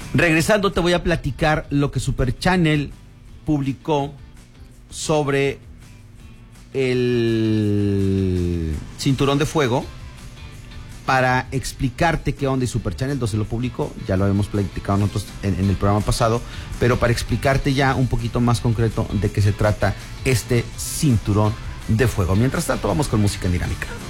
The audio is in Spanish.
Regresando te voy a platicar lo que Super Channel publicó sobre el cinturón de fuego para explicarte qué onda. Y Super Channel 12 lo publicó, ya lo habíamos platicado nosotros en el programa pasado, pero para explicarte ya un poquito más concreto de qué se trata este cinturón de fuego. Mientras tanto, vamos con música en dinámica.